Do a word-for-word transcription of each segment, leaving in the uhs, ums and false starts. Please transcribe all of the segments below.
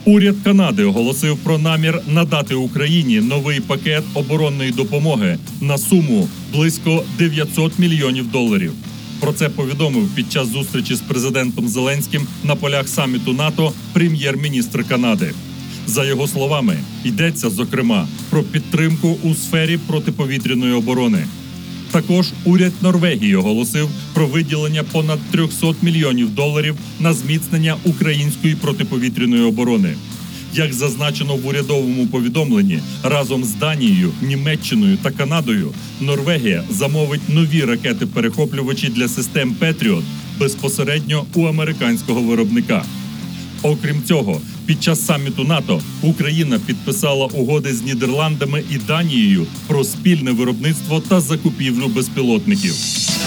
Уряд Канади оголосив про намір надати Україні новий пакет оборонної допомоги на суму близько дев'ятсот мільйонів доларів. Про це повідомив під час зустрічі з президентом Зеленським на полях саміту НАТО прем'єр-міністр Канади. За його словами, йдеться, зокрема, про підтримку у сфері протиповітряної оборони. Також уряд Норвегії оголосив про виділення понад трьохсот мільйонів доларів на зміцнення української протиповітряної оборони. Як зазначено в урядовому повідомленні, разом з Данією, Німеччиною та Канадою Норвегія замовить нові ракети-перехоплювачі для систем «Петріот» безпосередньо у американського виробника. Окрім цього, під час саміту НАТО Україна підписала угоди з Нідерландами і Данією про спільне виробництво та закупівлю безпілотників.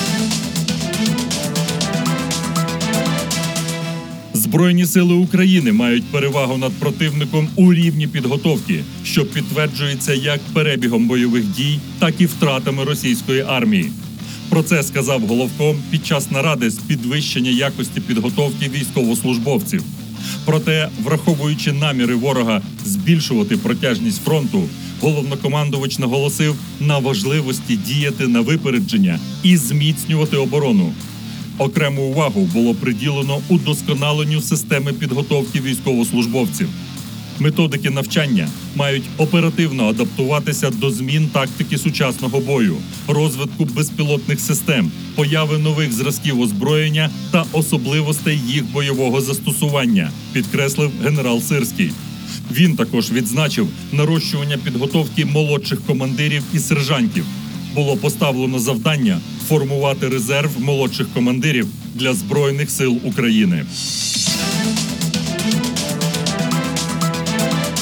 Збройні сили України мають перевагу над противником у рівні підготовки, що підтверджується як перебігом бойових дій, так і втратами російської армії. Про це сказав головком під час наради з підвищення якості підготовки військовослужбовців. Проте, враховуючи наміри ворога збільшувати протяжність фронту, головнокомандувач наголосив на важливості діяти на випередження і зміцнювати оборону. Окрему увагу було приділено удосконаленню системи підготовки військовослужбовців. Методики навчання мають оперативно адаптуватися до змін тактики сучасного бою, розвитку безпілотних систем, появи нових зразків озброєння та особливостей їх бойового застосування, підкреслив генерал Сирський. Він також відзначив нарощування підготовки молодших командирів і сержантів. Було поставлено завдання формувати резерв молодших командирів для Збройних сил України.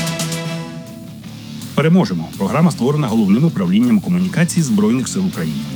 Переможемо. Програма створена Головним управлінням комунікації Збройних сил України.